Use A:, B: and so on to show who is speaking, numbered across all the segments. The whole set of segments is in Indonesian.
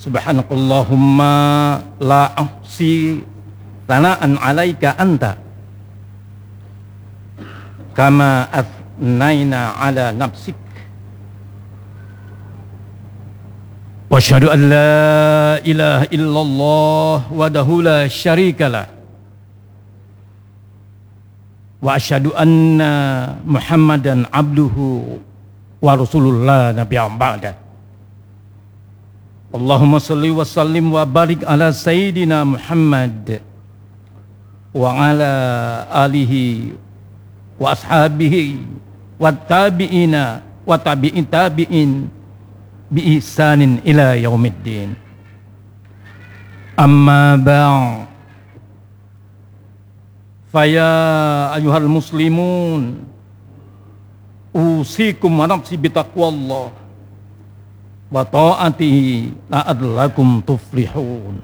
A: Subhanakallahumma la ahsi thana'an 'alaika anta kama athnaina 'ala nafsik. Wa asyhadu an la ilaha illallah wahdahu la syarikalah. Wa asyhadu anna Muhammadan abduhu wa rasulullah nabiyya ba'da. Allahumma salli wa sallim wa barik ala sayyidina Muhammad wa ala alihi wa ashabihi wa tabi'ina wa tabi'in tabi'in bi ihsanin ila yaumiddin. Amma ba'd. Faya ayuhal muslimun, usikum wa nafsi bitaqwallah wa ta'atihi la'adlakum tuflihun.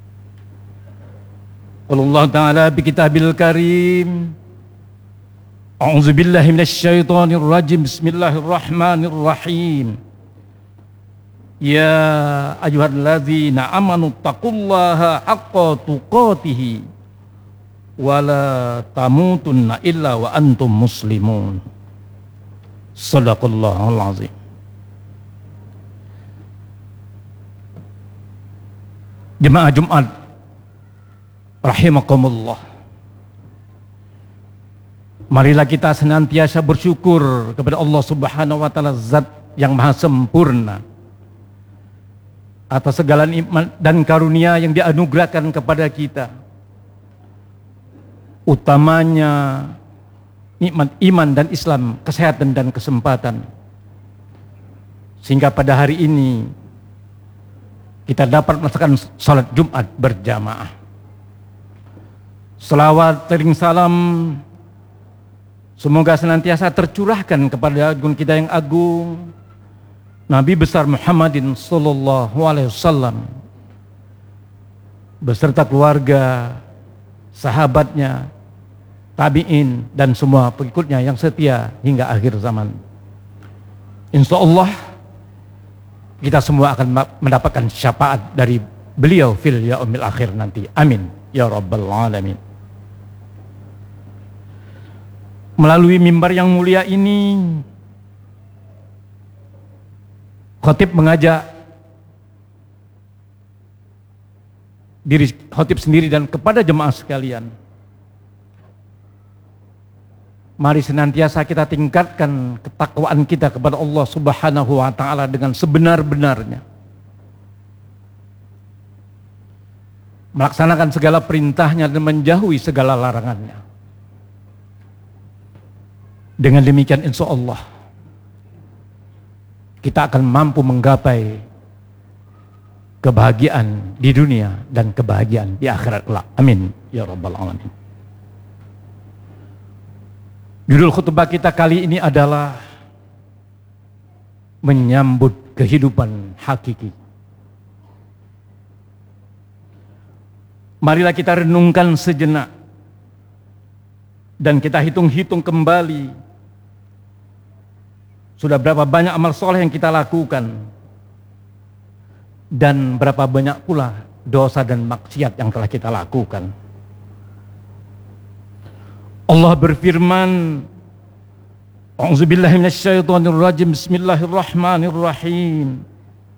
A: Qulullah ta'ala bi kitabil karim, a'udzu billahi minasyaitonir rajim, bismillahirrahmanirrahim. Ya ayyuhalladzina amanu taqullaha haqqa tuqatih wa la tamutunna illa wa antum muslimun. Shadaqallahul azim. Jemaah Jumat rahimakumullah, marilah kita senantiasa bersyukur kepada Allah Subhanahu wa taala, zat yang maha sempurna, atas segala nikmat dan karunia yang dianugerahkan kepada kita, utamanya nikmat iman dan Islam, kesehatan dan kesempatan, sehingga pada hari ini kita dapat melaksanakan salat Jumat berjamaah. Selawat tering salam semoga senantiasa tercurahkan kepada agung kita yang agung, Nabi besar Muhammadin sallallahu alaihi wasallam beserta keluarga, sahabatnya, tabi'in dan semua pengikutnya yang setia hingga akhir zaman. Insyaallah kita semua akan mendapatkan syafaat dari beliau fil yaumil akhir nanti. Amin ya rabbal alamin. Melalui mimbar yang mulia ini, khatib mengajak diri khatib sendiri dan kepada jemaah sekalian, mari senantiasa kita tingkatkan ketakwaan kita kepada Allah Subhanahu wa taala dengan sebenar-benarnya. Melaksanakan segala perintahnya dan menjauhi segala larangannya. Dengan demikian insya Allah kita akan mampu menggapai kebahagiaan di dunia dan kebahagiaan di akhirat kelak. Amin ya rabbal alamin. Judul khutbah kita kali ini adalah menyambut kehidupan hakiki. Marilah kita renungkan sejenak dan kita hitung-hitung kembali sudah berapa banyak amal soleh yang kita lakukan dan berapa banyak pula dosa dan maksiat yang telah kita lakukan. Allah berfirman, a'udzubillahi minasyaitonirrajim, bismillahirrahmanirrahim.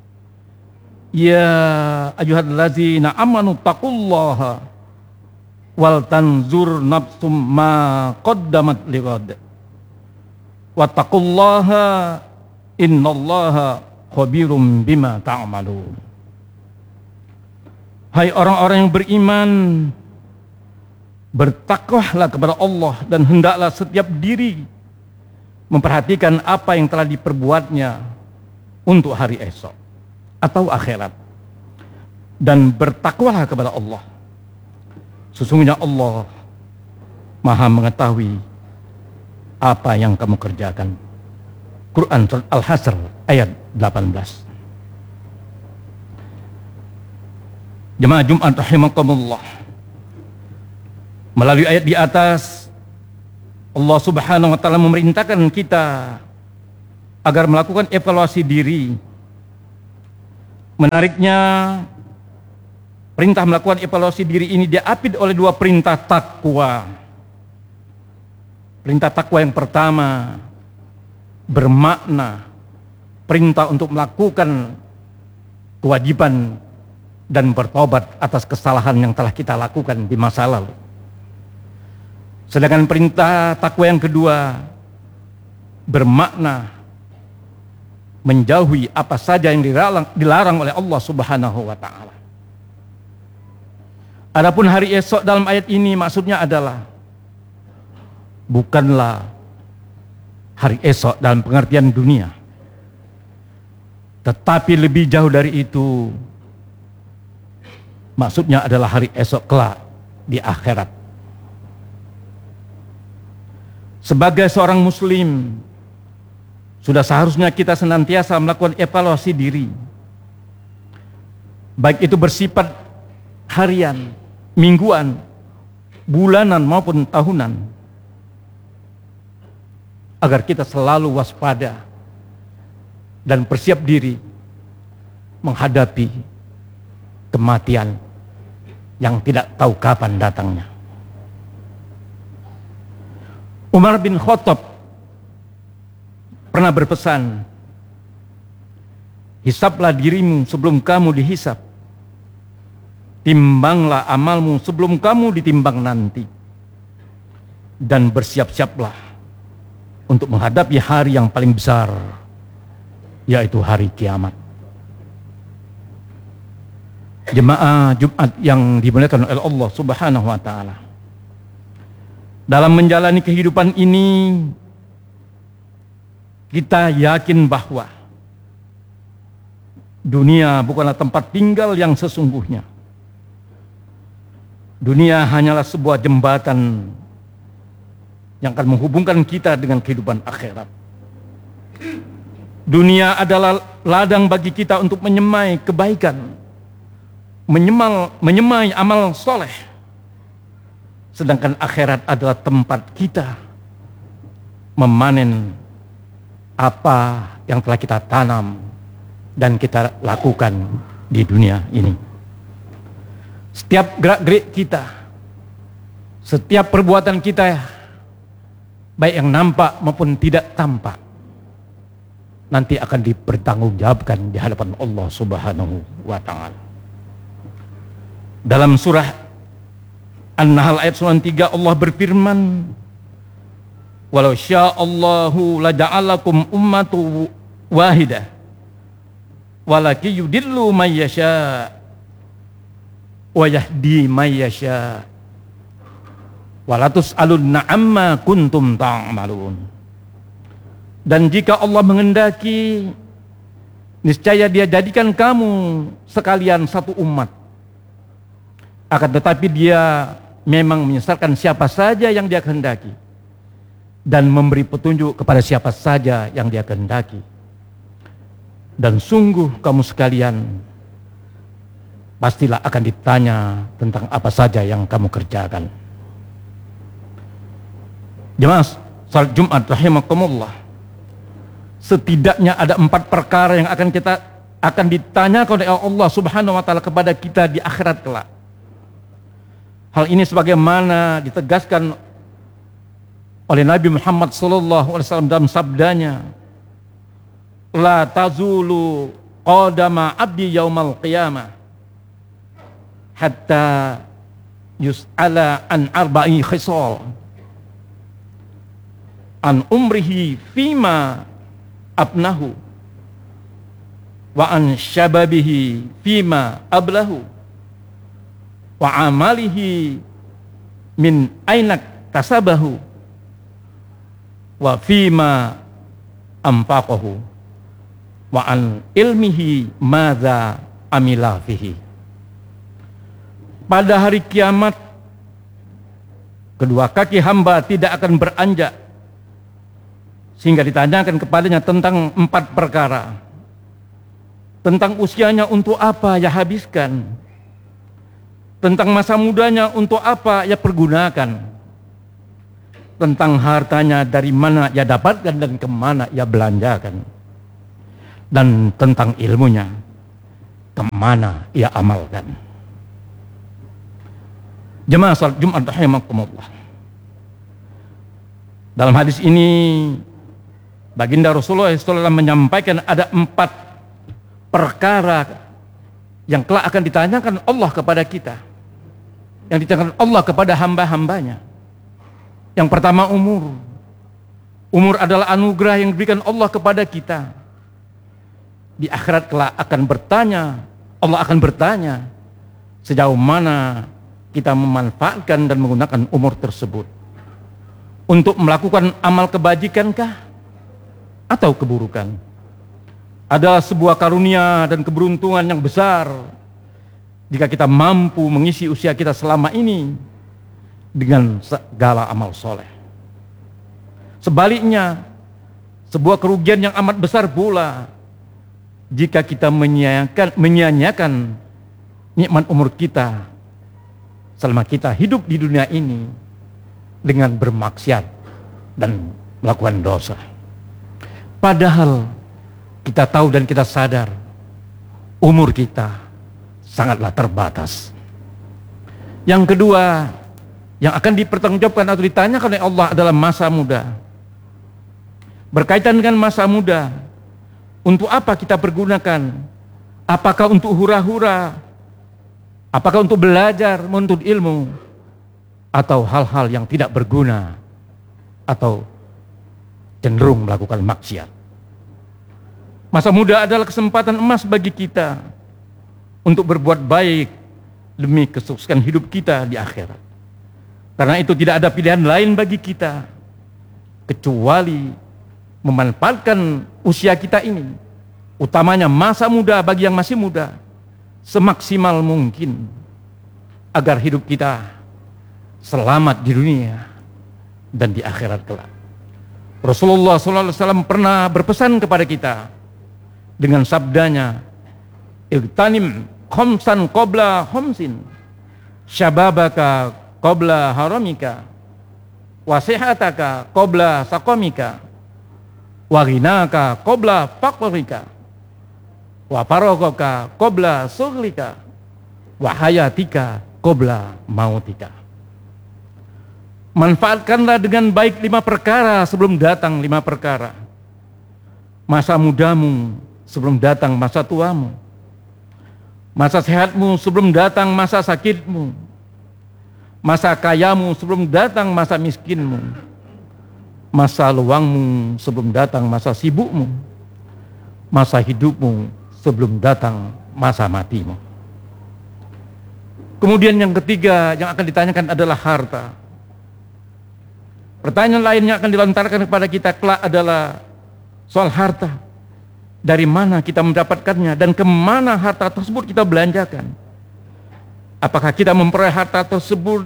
A: Ya ayyuhalladzina amanu taqullaha wal tanzur nafsum ma qaddamat lighad. Wattaqullaha innallaha khabirum bima ta'malun. Hai orang-orang yang beriman, bertakwalah kepada Allah dan hendaklah setiap diri memperhatikan apa yang telah diperbuatnya untuk hari esok atau akhirat, dan bertakwalah kepada Allah. Sesungguhnya Allah Maha mengetahui apa yang kamu kerjakan. Quran surat Al-Hasr ayat 18. Jemaah Jumat rahimakumullah, melalui ayat di atas Allah Subhanahu wa taala memerintahkan kita agar melakukan evaluasi diri, Menariknya, perintah melakukan evaluasi diri ini diapit oleh dua perintah takwa. Perintah takwa yang pertama bermakna perintah untuk melakukan kewajiban dan bertobat atas kesalahan yang telah kita lakukan di masa lalu. Sedangkan perintah takwa yang kedua bermakna menjauhi apa saja yang dilarang oleh Allah Subhanahu wa taala. Adapun hari esok dalam ayat ini maksudnya adalah bukanlah hari esok dalam pengertian dunia, tetapi lebih jauh dari itu, maksudnya adalah hari esok kelak di akhirat. Sebagai seorang muslim, sudah seharusnya kita senantiasa melakukan evaluasi diri, baik itu bersifat harian, mingguan, bulanan maupun tahunan, agar kita selalu waspada dan bersiap diri menghadapi kematian yang tidak tahu kapan datangnya. Umar bin Khattab pernah berpesan, hisablah dirimu sebelum kamu dihisab, timbanglah amalmu sebelum kamu ditimbang nanti, dan bersiap-siaplah untuk menghadapi hari yang paling besar, yaitu hari kiamat. Jemaah Jumat yang dimuliakan oleh Allah Subhanahu wa taala, dalam menjalani kehidupan ini kita yakin bahwa dunia bukanlah tempat tinggal yang sesungguhnya. Dunia hanyalah sebuah jembatan yang akan menghubungkan kita dengan kehidupan akhirat. Dunia adalah ladang bagi kita untuk menyemai kebaikan, menyemai amal soleh. Sedangkan akhirat adalah tempat kita memanen apa yang telah kita tanam dan kita lakukan di dunia ini. Setiap gerak-gerik kita, setiap perbuatan kita, baik yang nampak maupun tidak tampak, nanti akan dipertanggungjawabkan di hadapan Allah Subhanahu wa taala. Dalam surah An-Nahl ayat 93 Allah berfirman, walau sya'allahu laja'alakum ummatu wahidah walaki yudillu may yasha wa yahdi may yasha walatus alunna amma kuntum ta'malun. Dan jika Allah menghendaki, niscaya Dia jadikan kamu sekalian satu umat, akan tetapi Dia memang menyesatkan siapa saja yang Dia kehendaki dan memberi petunjuk kepada siapa saja yang Dia kehendaki. Dan sungguh kamu sekalian pastilah akan ditanya tentang apa saja yang kamu kerjakan. Jemaah salat Jumat rahimakumullah, setidaknya ada 4 perkara yang akan ditanyakan oleh Allah Subhanahu wa taala kepada kita di akhirat kelak. Hal ini sebagaimana ditegaskan oleh Nabi Muhammad SAW dalam sabdanya, la tazulu qadama abdi yaumal qiyamah hatta yus'ala an arba'i khisal, an umrihi fima abnahu wa an syababihi fima ablahu wa amalihi min ainak tasabahu wa fima ampaqahu wa an ilmihi madza amila fihi. Pada hari kiamat, kedua kaki hamba tidak akan beranjak sehingga ditanyakan kepadanya tentang 4 perkara. Tentang usianya untuk apa ia habiskan, tentang masa mudanya untuk apa ia pergunakan, tentang hartanya dari mana ia dapatkan dan kemana ia belanjakan, dan tentang ilmunya kemana ia amalkan. Jemaah salat Jumat rahimakumullah. Dalam hadis ini baginda Rasulullah SAW menyampaikan ada 4 perkara yang kelak akan ditanyakan Allah kepada kita, yang ditanyakan Allah kepada hamba-hambanya. Yang pertama umur. Umur adalah anugerah yang diberikan Allah kepada kita. Di akhirat kelak akan bertanya, Allah akan bertanya sejauh mana kita memanfaatkan dan menggunakan umur tersebut untuk melakukan amal kebajikankah atau keburukan. Adalah sebuah karunia dan keberuntungan yang besar jika kita mampu mengisi usia kita selama ini dengan segala amal soleh. Sebaliknya, sebuah kerugian yang amat besar pula jika kita menyia-nyiakan nikmat umur kita selama kita hidup di dunia ini dengan bermaksiat dan melakukan dosa. Padahal kita tahu dan kita sadar umur kita sangatlah terbatas. Yang kedua yang akan dipertanggungjawabkan atau ditanyakan oleh Allah adalah masa muda. Berkaitan dengan masa muda, untuk apa kita pergunakan? Apakah untuk hura-hura? Apakah untuk belajar, menuntut ilmu, atau hal-hal yang tidak berguna, atau cenderung melakukan maksiat? Masa muda adalah kesempatan emas bagi kita untuk berbuat baik demi kesuksesan hidup kita di akhirat. Karena itu tidak ada pilihan lain bagi kita kecuali memanfaatkan usia kita ini, utamanya masa muda bagi yang masih muda, semaksimal mungkin agar hidup kita selamat di dunia dan di akhirat kelak. Rasulullah SAW pernah berpesan kepada kita dengan sabdanya, "Igtanim khamsan qabla khamsin, syababaka qabla haramika, wasihataka qabla saqamika, wa ghinaka qabla faqrika, wa faragaka qabla sughlika, wa hayatika qabla mautika." Manfaatkanlah dengan baik 5 perkara sebelum datang 5 perkara. Masa mudamu sebelum datang masa tuamu. Masa sehatmu sebelum datang masa sakitmu. Masa kayamu sebelum datang masa miskinmu. Masa luangmu sebelum datang masa sibukmu. Masa hidupmu sebelum datang masa matimu. Kemudian yang ketiga yang akan ditanyakan adalah harta. Pertanyaan lain yang akan dilontarkan kepada kita kelak adalah soal harta. Dari mana kita mendapatkannya dan kemana harta tersebut kita belanjakan? Apakah kita memperoleh harta tersebut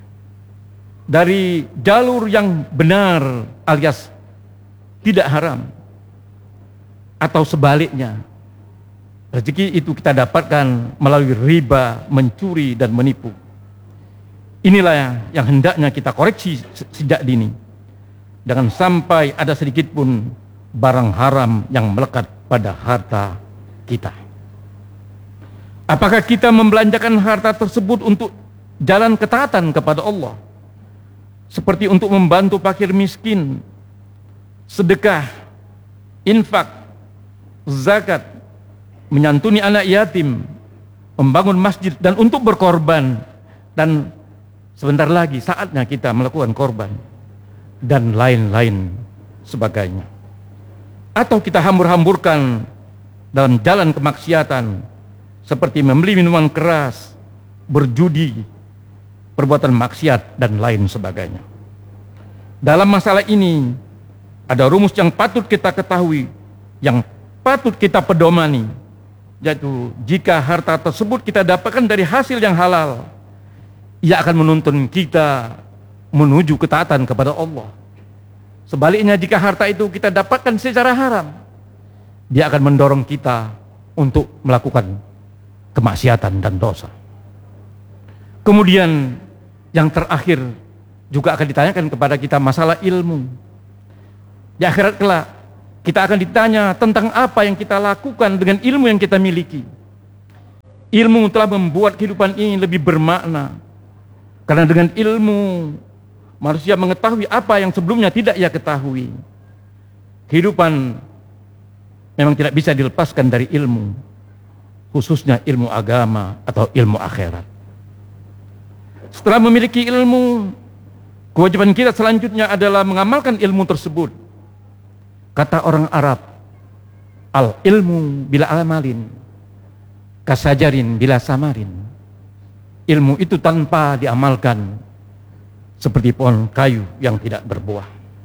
A: dari jalur yang benar alias tidak haram? Atau sebaliknya, rezeki itu kita dapatkan melalui riba, mencuri dan menipu? Inilah yang hendaknya kita koreksi sejak dini. Jangan sampai ada sedikit pun barang haram yang melekat pada harta kita. Apakah kita membelanjakan harta tersebut untuk jalan ketaatan kepada Allah? Seperti untuk membantu fakir miskin, sedekah, infak, zakat, menyantuni anak yatim, membangun masjid, dan untuk berkorban. Dan sebentar lagi saatnya kita melakukan korban dan lain-lain sebagainya. Atau kita hambur-hamburkan dalam jalan kemaksiatan seperti membeli minuman keras, berjudi, perbuatan maksiat dan lain sebagainya. Dalam masalah ini ada rumus yang patut kita ketahui, yang patut kita pedomani, yaitu jika harta tersebut kita dapatkan dari hasil yang halal, ia akan menuntun kita menuju ketaatan kepada Allah. Sebaliknya jika harta itu kita dapatkan secara haram, dia akan mendorong kita untuk melakukan kemaksiatan dan dosa. Kemudian yang terakhir juga akan ditanyakan kepada kita masalah ilmu. Di akhirat kelak kita akan ditanya tentang apa yang kita lakukan dengan ilmu yang kita miliki. Ilmu telah membuat kehidupan ini lebih bermakna. Karena dengan ilmu manusia mengetahui apa yang sebelumnya tidak ia ketahui. Kehidupan memang tidak bisa dilepaskan dari ilmu, khususnya ilmu agama atau ilmu akhirat. Setelah memiliki ilmu, kewajiban kita selanjutnya adalah mengamalkan ilmu tersebut. Kata orang Arab, al ilmu bila amalin, kasajarin bila samarin. Ilmu itu tanpa diamalkan seperti pohon kayu yang tidak berbuah.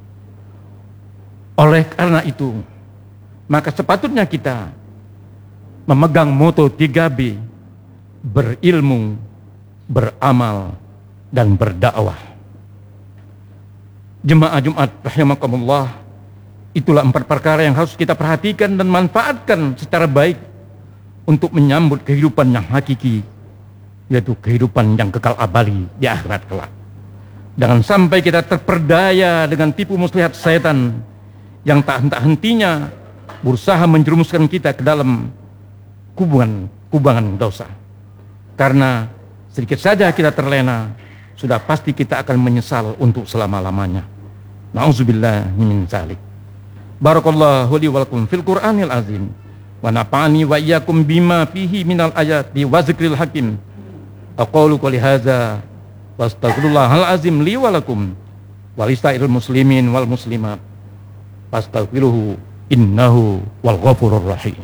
A: Oleh karena itu, maka sepatutnya kita memegang moto 3B, berilmu, beramal, dan berdakwah. Jemaah Jumat rahimakumullah, itulah 4 perkara yang harus kita perhatikan dan manfaatkan secara baik untuk menyambut kehidupan yang hakiki, yaitu kehidupan yang kekal abadi di akhirat kelak. Jangan sampai kita terperdaya dengan tipu muslihat setan yang tak henti-hentinya berusaha menjerumuskan kita ke dalam kubangan dosa. Karena sedikit saja kita terlena, sudah pasti kita akan menyesal untuk selama-lamanya. Na'udzubillah min dzalik. Barakallahu li wa lakum fil Qur'anil azim wa nafa'ani wa iyyakum bima fihi minal ayati wa zikril hakim. Aqulu qouli hadza wa astaghfirullahal azim li wa lakum wa lisairil muslimin wal muslimat fastaghfiruhu innahu wal ghafurur rahim.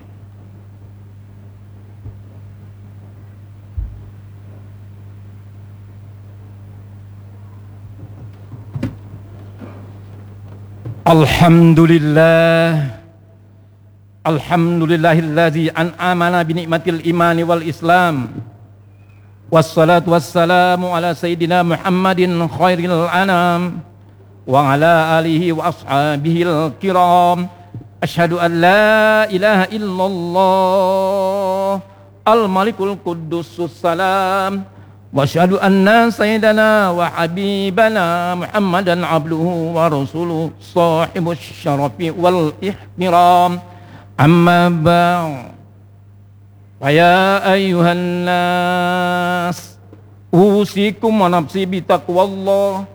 A: Alhamdulillahilladzi an'amana bi ni'matil imani wal islam. Wassalatu wassalamu ala sayyidina Muhammadin khairil anam wa ala alihi wa ashabihil kiram. Asyhadu an la ilaha illallah al-malikul quddusus salam. Wa asyhadu anna sayyidana wa habibana Muhammadan abduhu wa rasuluhu sahibus syarafi wal ihtiram. Amma ba'd. Ya ayyuhan nas, usikum wa nafsi bi taqwallah.